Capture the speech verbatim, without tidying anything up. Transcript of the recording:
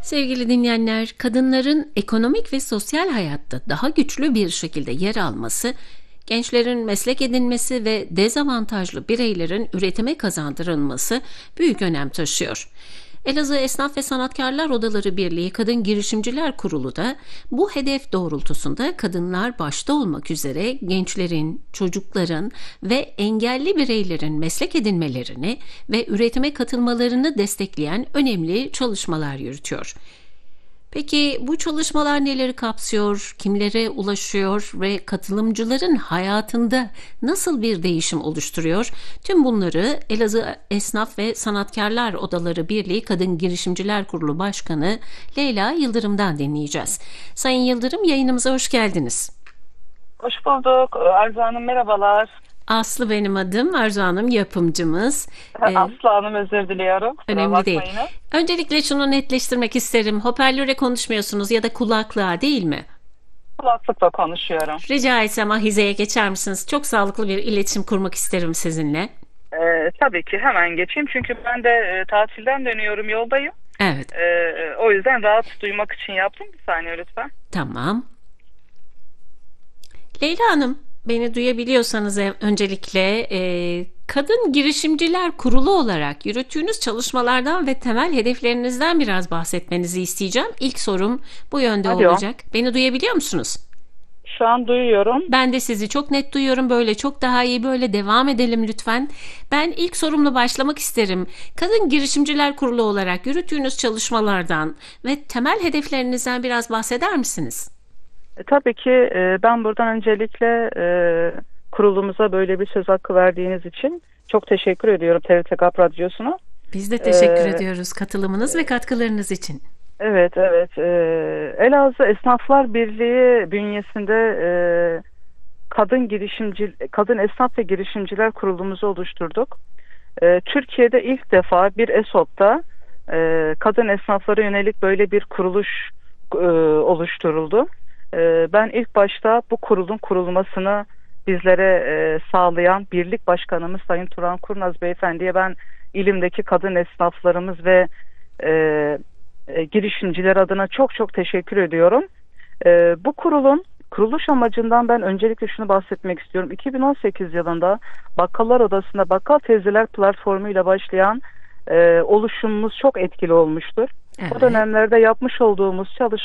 Sevgili dinleyenler, kadınların ekonomik ve sosyal hayatta daha güçlü bir şekilde yer alması, gençlerin meslek edinmesi ve dezavantajlı bireylerin üretime kazandırılması büyük önem taşıyor. Elazığ Esnaf ve Sanatkarlar Odaları Birliği Kadın Girişimciler Kurulu da bu hedef doğrultusunda kadınlar başta olmak üzere gençlerin, çocukların ve engelli bireylerin meslek edinmelerini ve üretime katılmalarını destekleyen önemli çalışmalar yürütüyor. Peki bu çalışmalar neleri kapsıyor, kimlere ulaşıyor ve katılımcıların hayatında nasıl bir değişim oluşturuyor? Tüm bunları Elazığ Esnaf ve Sanatkarlar Odaları Birliği Kadın Girişimciler Kurulu Başkanı Leyla Yıldırım'dan dinleyeceğiz. Sayın Yıldırım, yayınımıza hoş geldiniz. Hoş bulduk. Arzu Hanım merhabalar. Aslı benim adım, Arzu Hanım yapımcımız. Aslı Hanım özür diliyorum. Önemli değil. Öncelikle şunu netleştirmek isterim. Hoparlöre konuşmuyorsunuz ya da kulaklığa, değil mi? Kulaklıkla konuşuyorum. Rica etsem ahizeye geçer misiniz? Çok sağlıklı bir iletişim kurmak isterim sizinle. Ee, tabii ki hemen geçeyim. Çünkü ben de e, tatilden dönüyorum, yoldayım. Evet. Ee, o yüzden rahat duymak için yaptım. Bir saniye lütfen. Tamam. Leyla Hanım, beni duyabiliyorsanız öncelikle e, Kadın Girişimciler Kurulu olarak yürüttüğünüz çalışmalardan ve temel hedeflerinizden biraz bahsetmenizi isteyeceğim. İlk sorum bu yönde Alo. olacak. Beni duyabiliyor musunuz? Şu an duyuyorum. Ben de sizi çok net duyuyorum. Böyle çok daha iyi, böyle devam edelim lütfen. Ben ilk sorumla başlamak isterim. Kadın Girişimciler Kurulu olarak yürüttüğünüz çalışmalardan ve temel hedeflerinizden biraz bahseder misiniz? E, tabii ki e, ben buradan öncelikle e, kurulumuza böyle bir söz hakkı verdiğiniz için çok teşekkür ediyorum T R T GAP Radyosu'na. Biz de teşekkür ee, ediyoruz katılımınız ve katkılarınız için. Evet, evet. E, Elazığ Esnaflar Birliği bünyesinde e, kadın girişimci, kadın esnaf ve girişimciler kurulumuzu oluşturduk. E, Türkiye'de ilk defa bir ESOP'ta e, kadın esnaflara yönelik böyle bir kuruluş e, oluşturuldu. E, ben ilk başta bu kurulun kurulmasını bizlere e, sağlayan Birlik Başkanımız Sayın Turan Kurnaz Beyefendi'ye ben ilimdeki kadın esnaflarımız ve e, e, girişimciler adına çok çok teşekkür ediyorum. E, bu kurulun kuruluş amacından ben öncelikle şunu bahsetmek istiyorum. iki bin on sekiz yılında Bakkallar Odası'nda Bakkal Teyzeler platformuyla başlayan e, oluşumumuz çok etkili olmuştur. Evet. O dönemlerde yapmış olduğumuz çalışmalar